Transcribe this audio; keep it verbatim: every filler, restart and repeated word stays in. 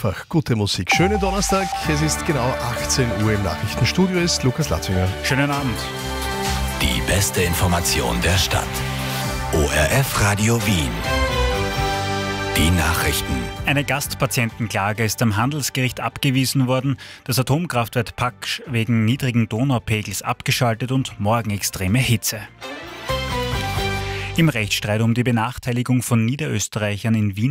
einfach gute Musik. Schönen Donnerstag, es ist genau achtzehn Uhr im Nachrichtenstudio, ist Lukas Latzinger. Schönen Abend. Die beste Information der Stadt. O R F Radio Wien. Die Nachrichten. Eine Gastpatientenklage ist am Handelsgericht abgewiesen worden. Das Atomkraftwerk Paksch wegen niedrigen Donaupegels abgeschaltet und morgen extreme Hitze. Im Rechtsstreit um die Benachteiligung von Niederösterreichern in Wien